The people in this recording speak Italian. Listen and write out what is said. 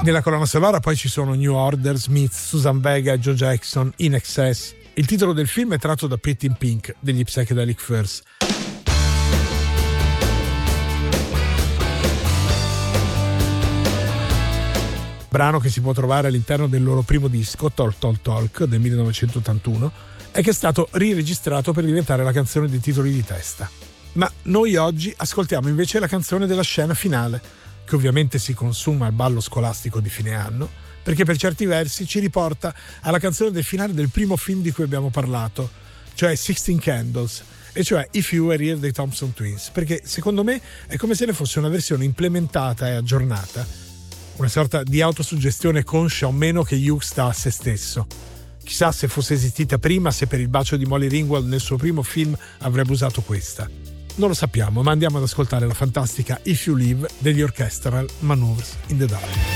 Nella colonna sonora poi ci sono New Order, Smith, Susan Vega e Joe Jackson, In Excess. Il titolo del film è tratto da Pretty in Pink degli Psychedelic Furs. Brano che si può trovare all'interno del loro primo disco, Talk Talk Talk, del 1981, e che è stato riregistrato per diventare la canzone dei titoli di testa. Ma noi oggi ascoltiamo invece la canzone della scena finale, che ovviamente si consuma al ballo scolastico di fine anno, perché per certi versi ci riporta alla canzone del finale del primo film di cui abbiamo parlato, cioè 16 Candles, e cioè If You Were Here dei Thompson Twins, perché secondo me è come se ne fosse una versione implementata e aggiornata, una sorta di autosuggestione conscia o meno che Hughes dà a se stesso. Chissà se fosse esistita prima, se per il bacio di Molly Ringwald nel suo primo film avrebbe usato questa. Non lo sappiamo, ma andiamo ad ascoltare la fantastica If You Live degli Orchestral Manoeuvres in the Dark.